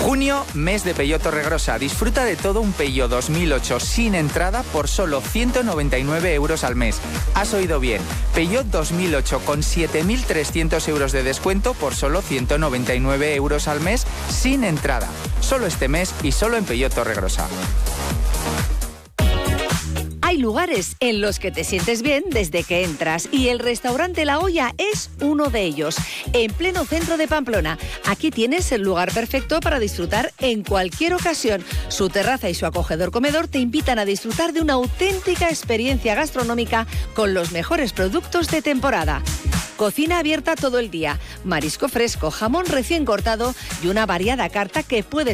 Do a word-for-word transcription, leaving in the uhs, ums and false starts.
Junio, mes de Peugeot Torregrossa. Disfruta de todo un Peugeot dos mil ocho sin entrada por solo ciento noventa y nueve euros al mes. Has oído bien. Peugeot dos mil ocho con siete mil trescientos euros de descuento por solo ciento noventa y nueve euros al mes sin entrada. Solo este mes y solo en Peugeot Torregrossa. Hay lugares en los que te sientes bien desde que entras y el restaurante La Olla es uno de ellos, en pleno centro de Pamplona. Aquí tienes el lugar perfecto para disfrutar en cualquier ocasión. Su terraza y su acogedor comedor te invitan a disfrutar de una auténtica experiencia gastronómica con los mejores productos de temporada. Cocina abierta todo el día, marisco fresco, jamón recién cortado y una variada carta que puedes